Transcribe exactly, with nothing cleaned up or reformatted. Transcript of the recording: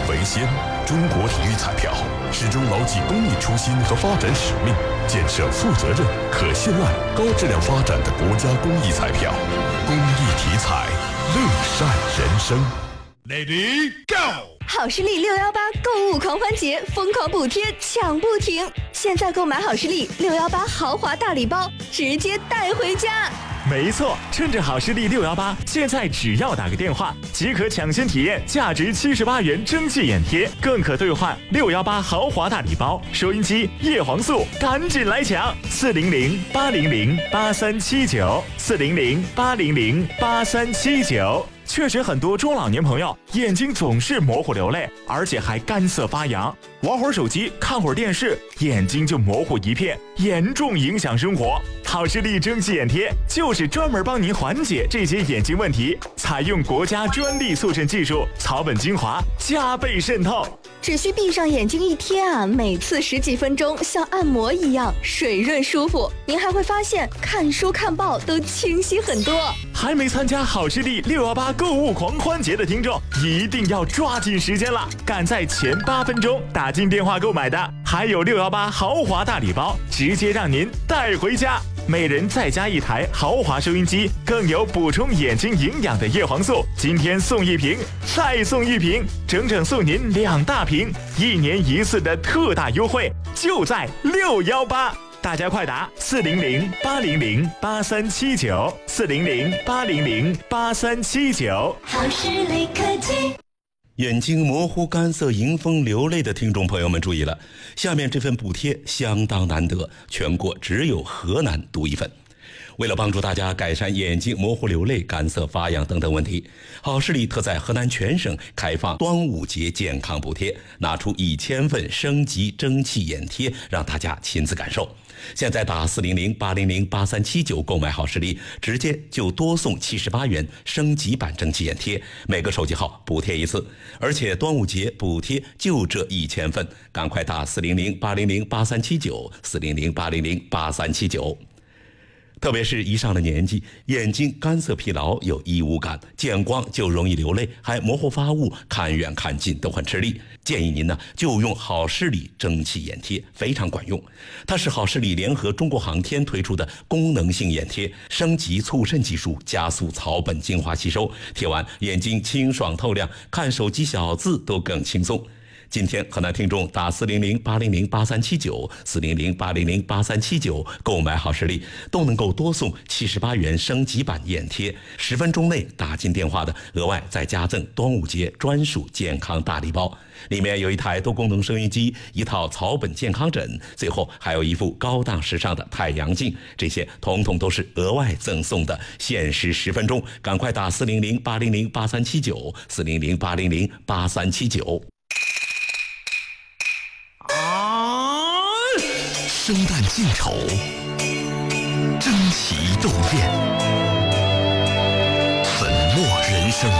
为先，中国体育彩票始终牢记公益初心和发展使命，建设负责任、可信赖、高质量发展的国家公益彩票。公益体彩，乐善人生。Lady Go！ 好视力六一八购物狂欢节，疯狂补贴抢不停！现在购买好视力六一八豪华大礼包，直接带回家。 没错，趁着好视力六一八，现在只要打个电话，即可抢先体验价值七十八元蒸汽眼贴，更可兑换六一八豪华大礼包、收音机、叶黄素，赶紧来抢！四零零八零零八三七九，四零零八零零八三七九。确实，很多中老年朋友眼睛总是模糊流泪，而且还干涩发痒，玩会儿手机、看会儿电视，眼睛就模糊一片，严重影响生活。好视力蒸汽眼贴就是专门帮您缓解这些眼睛问题，采用国家专利速渗技术，草本精华加倍渗透。 只需闭上眼睛一贴啊，每次十几分钟，像按摩一样水润舒服。您还会发现看书看报都清晰很多。 还没参加好视力六一八购物狂欢节的听众，一定要抓紧时间了！赶在前八分钟打进电话购买的，还有六一八豪华大礼包，直接让您带回家。每人再加一台豪华收音机，更有补充眼睛营养的叶黄素，今天送一瓶，再送一瓶，整整送您两大瓶，一年一次的特大优惠，就在六一八。大家快打四零零八零零八三七九，四零零八零零八三七九。 好视力科技。 眼睛模糊、干涩、迎风流泪的听众朋友们注意了，下面这份补贴相当难得，全国只有河南独一份。为了帮助大家改善眼睛模糊流泪、干涩发痒等等问题，好视力特在河南全省开放端午节健康补贴，拿出一千份升级蒸汽眼贴，让大家亲自感受。现在打四零零八零零八三七九购买好视力，直接就多送七十八元升级版蒸汽眼贴，每个手机号补贴一次，而且端午节补贴就这一千份，赶快打四零零八零零八三七九，四零零八零零八三七九。特别是一上了年纪，眼睛干涩疲劳，有异物感，见光就容易流泪，还模糊发物，看远看近都很吃力。建议您呢就用好视力蒸汽眼贴，非常管用。它是好视力联合中国航天推出的功能性眼贴，升级促渗技术，加速草本精华吸收，贴完眼睛清爽透亮，看手机小字都更轻松。今天河南听众打四零零八零零八三七九，四零零八零零八三七九购买好视力，都能够多送七十八元升级版眼贴。十分钟内打进电话的，额外再加赠端午节专属健康大礼包，里面有一台多功能收音机，一套草本健康枕，最后还有一副高档时尚的太阳镜，这些统统都是额外赠送的，限时十分钟，赶快打四零零八零零八三七九，四零零八零零八三七九。 生旦净丑，争奇斗艳，